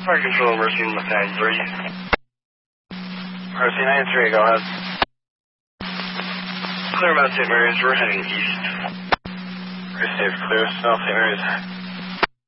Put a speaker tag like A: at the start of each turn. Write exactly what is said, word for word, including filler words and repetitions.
A: Fire Control, Mercy nine three. Mercy nine three, go ahead. Clear about Saint Mary's, we're heading east. Very safe, clear, South Saint Mary's.